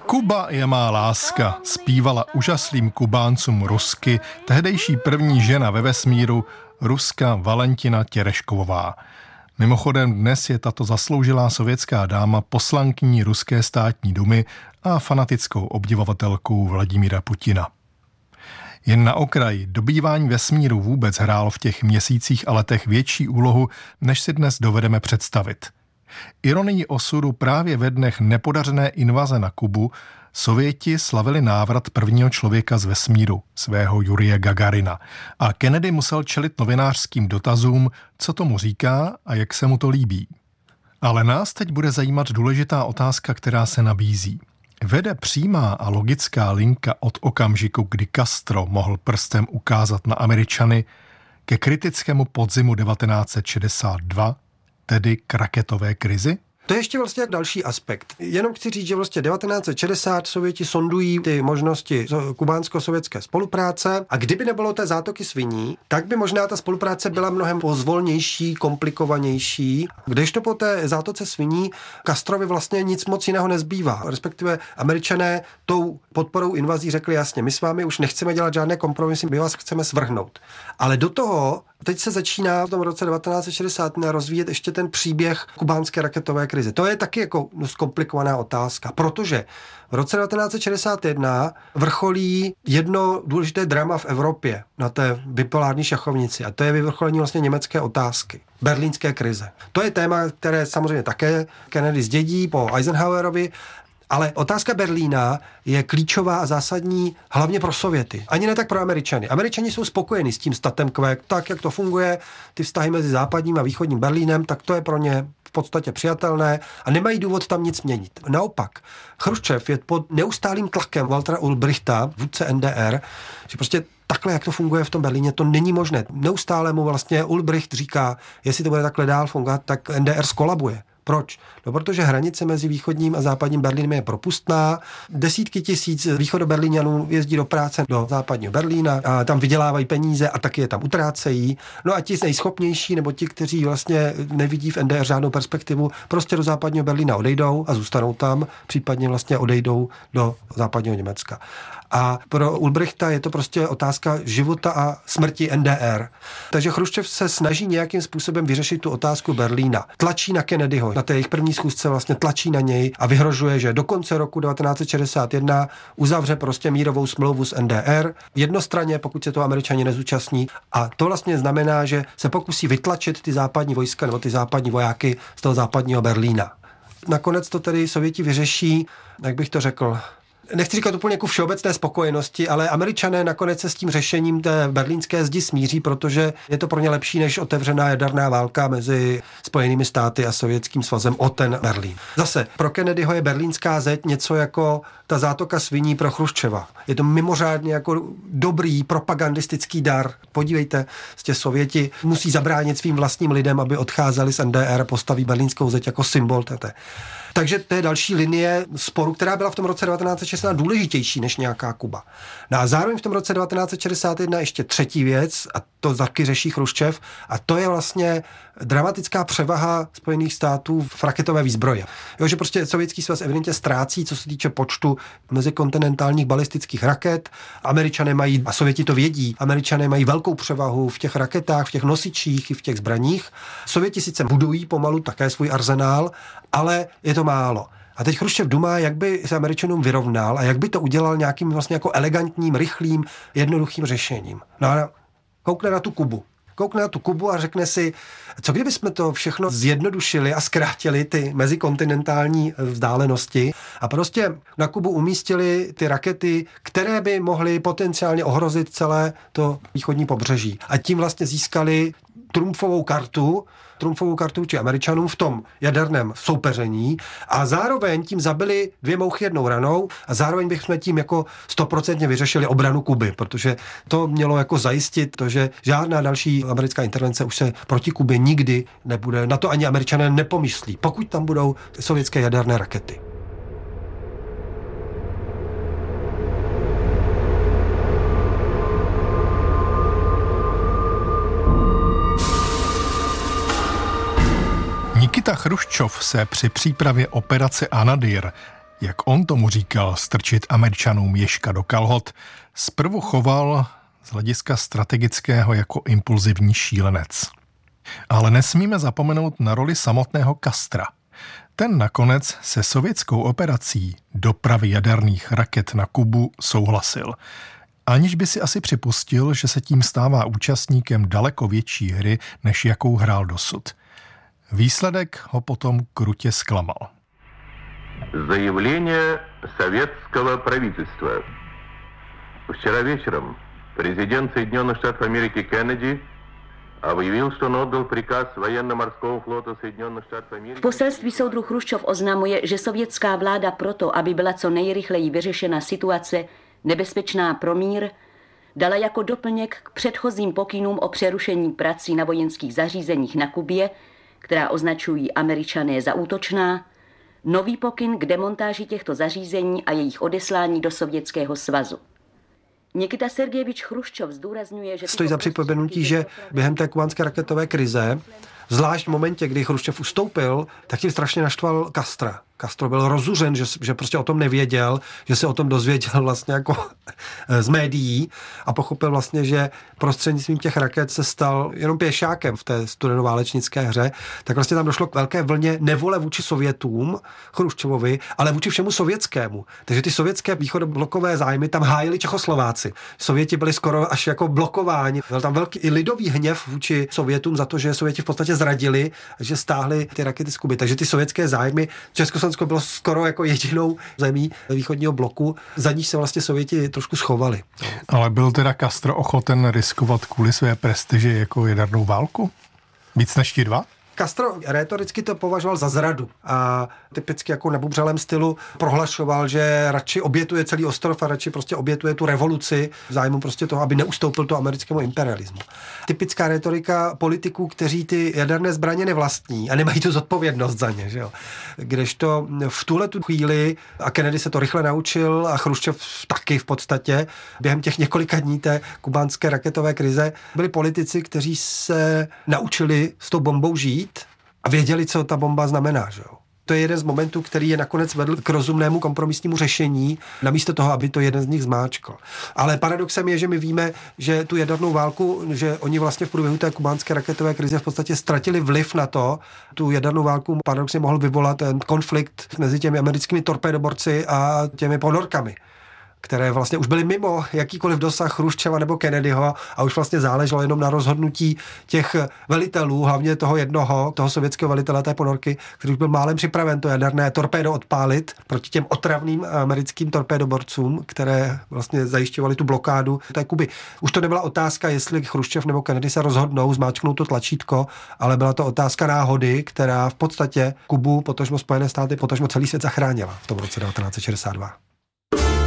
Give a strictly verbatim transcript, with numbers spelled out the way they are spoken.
Kuba je má láska, zpívala úžaslým Kubáncům rusky tehdejší první žena ve vesmíru, Ruska Valentina Tereškovová. Mimochodem dnes je tato zasloužilá sovětská dáma poslankyní ruské státní dumy a fanatickou obdivovatelkou Vladimíra Putina. Jen na okraj, dobývání vesmíru vůbec hrálo v těch měsících a letech větší úlohu, než si dnes dovedeme představit. Ironii osudu právě ve dnech nepodařené invaze na Kubu Sověti slavili návrat prvního člověka z vesmíru, svého Jurije Gagarina. A Kennedy musel čelit novinářským dotazům, co tomu říká a jak se mu to líbí. Ale nás teď bude zajímat důležitá otázka, která se nabízí. Vede přímá a logická linka od okamžiku, kdy Castro mohl prstem ukázat na Američany, ke kritickému podzimu devatenáct set šedesát dva, tedy k raketové krizi? To je ještě vlastně jak další aspekt. Jenom chci říct, že vlastně devatenáct set šedesát Sověti sondují ty možnosti kubánsko-sovětské spolupráce a kdyby nebylo té zátoky sviní, tak by možná ta spolupráce byla mnohem pozvolnější, komplikovanější. Kdežto po té zátoce sviní Castrovi vlastně nic moc jiného nezbývá. Respektive Američané tou podporou invazí řekli jasně, my s vámi už nechceme dělat žádné kompromisy, my vás chceme svrhnout. Ale do toho teď se začíná v tom roce devatenáct set šedesát rozvíjet ještě ten příběh kubánské raketové krize. To je taky jako dost komplikovaná otázka, protože v roce devatenáct set šedesát jedna vrcholí jedno důležité drama v Evropě na té bipolární šachovnici a to je vyvrcholení vlastně německé otázky. Berlínské krize. To je téma, které samozřejmě také Kennedy zdědí po Eisenhowerovi, ale otázka Berlína je klíčová a zásadní hlavně pro Sověty. Ani ne tak pro Američany. Američani jsou spokojeni s tím statem quo, tak jak to funguje, ty vztahy mezi západním a východním Berlínem, tak to je pro ně v podstatě přijatelné a nemají důvod tam nic měnit. Naopak, Chruščev je pod neustálým tlakem Waltera Ulbrichta, vůdce N D R, že prostě takhle, jak to funguje v tom Berlíně, to není možné. Neustále mu vlastně Ulbricht říká, jestli to bude takhle dál fungovat, tak N D R skolabuje. Proč? No, protože hranice mezi východním a západním Berlínem je propustná. Desítky tisíc východoberlíňanů jezdí do práce do západního Berlína a tam vydělávají peníze a taky je tam utrácejí. No a ti nejschopnější nebo ti, kteří vlastně nevidí v N D R žádnou perspektivu, prostě do západního Berlína odejdou a zůstanou tam, případně vlastně odejdou do západního Německa. A pro Ulbrichta je to prostě otázka života a smrti N D R. Takže Chruščev se snaží nějakým způsobem vyřešit tu otázku Berlína. Tlačí na Kennedyho, na té jejich první schůzce vlastně tlačí na něj a vyhrožuje, že do konce roku devatenáct set šedesát jedna uzavře prostě mírovou smlouvu s N D R jednostranně, pokud se to Američani nezúčastní. A to vlastně znamená, že se pokusí vytlačit ty západní vojska nebo ty západní vojáky z toho západního Berlína. Nakonec to tedy Sověti vyřeší, jak bych to řekl, nechci říkat úplně jako všeobecné spokojenosti, ale Američané nakonec se s tím řešením té berlínské zdi smíří, protože je to pro ně lepší než otevřená jaderná válka mezi Spojenými státy a Sovětským svazem o ten Berlín. Zase pro Kennedyho je berlínská zeď něco jako ta zátoka sviní pro Chruščeva. Je to mimořádně jako dobrý propagandistický dar. Podívejte, prostě Sověti musí zabránit svým vlastním lidem, aby odcházeli z N D R a postaví berlínskou zeď jako symbol této. Takže to je další linie sporu, která byla v tom roce devatenáct set šedesát důležitější než nějaká Kuba. No a zároveň v tom roce devatenáct set šedesát jedna ještě třetí věc, a to taky řeší Chruščev, a to je vlastně dramatická převaha Spojených států v raketové výzbroje. Jo, že prostě Sovětský svaz evidentně ztrácí, co se týče počtu mezikontinentálních balistických raket. Američané mají, a Sověti to vědí, Američané mají velkou převahu v těch raketách, v těch nosičích i v těch zbraních. Sověti sice budují pomalu také svůj arzenál, ale je to málo. A teď Chruščev dumá, jak by se Američanům vyrovnal a jak by to udělal nějakým vlastně jako elegantním, rychlým, jednoduchým řešením. No a koukne na tu Kubu. Koukne na tu Kubu a řekne si, co kdybychom to všechno zjednodušili a zkrátili ty mezikontinentální vzdálenosti a prostě na Kubu umístili ty rakety, které by mohly potenciálně ohrozit celé to východní pobřeží. A tím vlastně získali trumfovou kartu, trumfovou kartu či Američanům v tom jaderném soupeření a zároveň tím zabili dvě mouchy jednou ranou a zároveň bychom tím jako stoprocentně vyřešili obranu Kuby, protože to mělo jako zajistit to, že žádná další americká intervence už se proti Kubě nikdy nebude. Na to ani Američané nepomyslí, pokud tam budou sovětské jaderné rakety. Nikita Chruščov se při přípravě operace Anadyr jak on tomu říkal, strčit Američanům ježka do kalhot, zprvu choval z hlediska strategického jako impulzivní šílenec. Ale nesmíme zapomenout na roli samotného Castra. Ten nakonec se sovětskou operací dopravy jaderných raket na Kubu souhlasil, aniž by si asi připustil, že se tím stává účastníkem daleko větší hry, než jakou hrál dosud. Výsledek ho potom krutě zklamal. Заявление советского правительства. Вчера вечером президент Соединенных Штатов Америки Кеннеди objevil, že on oddal příkaz военно-морского флота Соединенных Штатов Америки. V poselství soudruh Chruščov oznamuje, že sovětská vláda proto, aby byla co nejrychleji vyřešena situace nebezpečná pro mír, dala jako doplněk k předchozím pokynům o přerušení prací na vojenských zařízeních na Kubě, která označují Američané za útočná, nový pokyn k demontáži těchto zařízení a jejich odeslání do Sovětského svazu. Nikita Sergejevič Chruščov zdůrazňuje, že... Stojí za připomenutí, že během té kubánské raketové krize, zvlášť v momentě, kdy Chruščov ustoupil, tak tím strašně naštval Castra. Castro byl rozuřen, že, že prostě o tom nevěděl, že se o tom dozvěděl vlastně jako z médií a pochopil vlastně, že prostřednictvím těch raket se stal jenom pěšákem v té studenoválečnické hře, tak vlastně tam došlo k velké vlně nevole vůči Sovětům, Chruščovovi, ale vůči všemu sovětskému. Takže ty sovětské východoblokové zájmy tam hájili Čechoslováci. Sověti byli skoro až jako blokováni. Byl tam velký i lidový hněv vůči Sovětům za to, že Sověti v podstatě zradili, že stáhli ty rakety z Kuby. Takže ty sovětské zájmy Československo bylo skoro jako jedinou zemí východního bloku, za níž se vlastně Sověti trošku schovali. Ale byl teda Castro ochoten riskovat kvůli své prestiži jako jadernou válku? Víc než ti dva? Castro rétoricky to považoval za zradu a typicky jako na bubřelém stylu prohlašoval, že radši obětuje celý ostrov a radši prostě obětuje tu revoluci v zájmu prostě toho, aby neustoupil to americkému imperialismu. Typická rétorika politiků, kteří ty jaderné zbraně nevlastní a nemají tu zodpovědnost za ně, že jo. Kdežto v tuhle tu chvíli, a Kennedy se to rychle naučil a Chruščov taky v podstatě, během těch několika dní té kubánské raketové krize byli politici, kteří se naučili s tou bombou žít a věděli, co ta bomba znamená, že jo. To je jeden z momentů, který je nakonec vedl k rozumnému kompromisnímu řešení, namísto toho, aby to jeden z nich zmáčkl. Ale paradoxem je, že my víme, že tu jadernou válku, že oni vlastně v průběhu té kubánské raketové krize v podstatě ztratili vliv na to, tu jadernou válku paradoxně mohl vyvolat ten konflikt mezi těmi americkými torpédoborci a těmi ponorkami, které vlastně už byly mimo jakýkoliv dosah Chruščova nebo Kennedyho a už vlastně záleželo jenom na rozhodnutí těch velitelů, hlavně toho jednoho, toho sovětského velitele té ponorky, který už byl málem připraven to jaderné torpédo odpálit proti těm otravným americkým torpédoborcům, které vlastně zajišťovali tu blokádu té Kuby. Už to nebyla otázka, jestli Chruščov nebo Kennedy se rozhodnou zmáčknout to tlačítko, ale byla to otázka náhody, která v podstatě Kubu, potažmo Spojené státy, potažmo celý svět zachránila v tom roce devatenáct set šedesát dva.